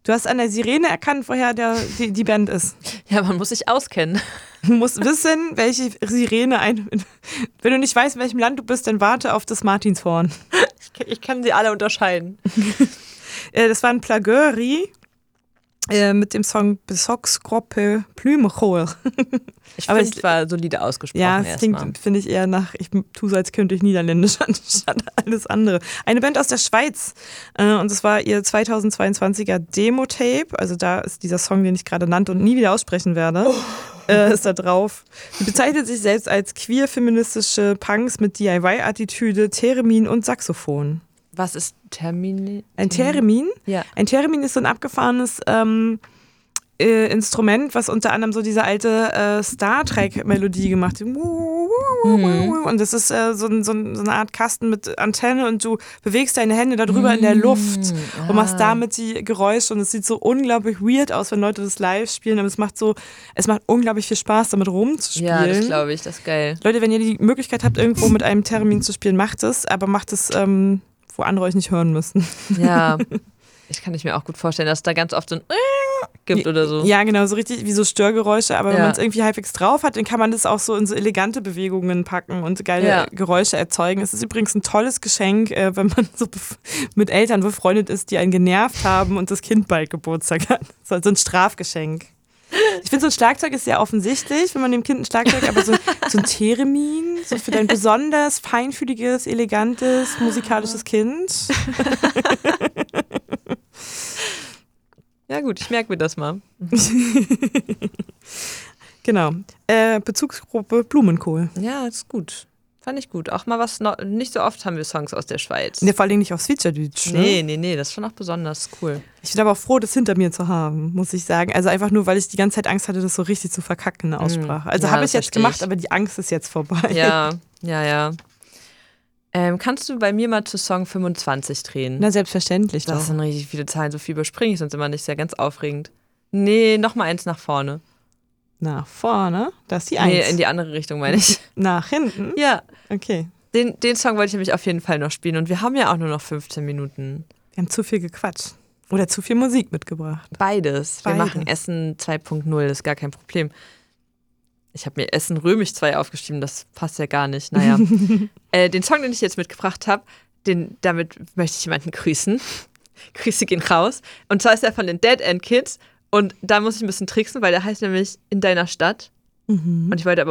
Du hast an der Sirene erkannt, woher die Band ist. Ja, man muss sich auskennen. Du musst wissen, welche Sirene Wenn du nicht weißt, in welchem Land du bist, dann warte auf das Martinshorn. Ich kann sie alle unterscheiden. Das war ein Plagerie mit dem Song Besogsgruppe Plümechool. Ich finde, es war solide ausgesprochen. Ja, es klingt, finde ich, eher nach, ich tue so, als könnte ich Niederländisch anstatt alles andere. Eine Band aus der Schweiz und es war ihr 2022er Demo-Tape, also da ist dieser Song, den ich gerade nannte und nie wieder aussprechen werde, ist da drauf. Sie bezeichnet sich selbst als queer-feministische Punks mit DIY-Attitüde, Theremin und Saxophon. Was ist Theremin? Ein Theremin? Ja. Ein Theremin ist so ein abgefahrenes Instrument, was unter anderem so diese alte Star Trek-Melodie gemacht hat. Und das ist so eine Art Kasten mit Antenne und du bewegst deine Hände darüber in der Luft und machst damit die Geräusche und es sieht so unglaublich weird aus, wenn Leute das live spielen, aber es macht unglaublich viel Spaß, damit rumzuspielen. Ja, das glaube ich, das ist geil. Leute, wenn ihr die Möglichkeit habt, irgendwo mit einem Theremin zu spielen, macht es, aber macht es, wo andere euch nicht hören müssen. Ja, ich kann mir auch gut vorstellen, dass es da ganz oft so ein gibt oder so. Ja, genau, so richtig wie so Störgeräusche, aber wenn man es irgendwie halbwegs drauf hat, dann kann man das auch so in so elegante Bewegungen packen und geile Geräusche erzeugen. Es ist übrigens ein tolles Geschenk, wenn man so mit Eltern befreundet ist, die einen genervt haben und das Kind bald Geburtstag hat. So ein Strafgeschenk. Ich finde, so ein Schlagzeug ist sehr offensichtlich, wenn man dem Kind ein Schlagzeug, aber so ein Theremin, so für dein besonders feinfühliges, elegantes, musikalisches Kind. Ja gut, ich merke mir das mal. Genau. Bezugsgruppe Blumenkohl. Ja, ist gut. Fand ich gut. Auch mal was, nicht so oft haben wir Songs aus der Schweiz. Ja, vor allem nicht auf Schweizerdeutsch. Nee, das ist schon auch besonders cool. Ich bin aber auch froh, das hinter mir zu haben, muss ich sagen. Also einfach nur, weil ich die ganze Zeit Angst hatte, das so richtig zu verkacken in der Aussprache. Also habe ich jetzt gemacht, aber die Angst ist jetzt vorbei. Ja. Kannst du bei mir mal zu Song 25 drehen? Na, selbstverständlich. Das sind richtig viele Zahlen, so viel überspringe ich sonst immer nicht. Ist ja ganz aufregend. Nee, noch mal eins nach vorne. Nach vorne? Das ist die 1. Nee, in die andere Richtung meine ich. Nach hinten? Ja. Okay. Den Song wollte ich nämlich auf jeden Fall noch spielen und wir haben ja auch nur noch 15 Minuten. Wir haben zu viel gequatscht. Oder zu viel Musik mitgebracht. Beides. Wir machen Essen 2.0, das ist gar kein Problem. Ich habe mir Essen Römisch 2 aufgeschrieben, das passt ja gar nicht. Naja. Den Song, den ich jetzt mitgebracht habe, damit möchte ich jemanden grüßen. Grüße gehen raus. Und zwar ist er von den Dead End Kids. Und da muss ich ein bisschen tricksen, weil der heißt nämlich In deiner Stadt. Und ich wollte aber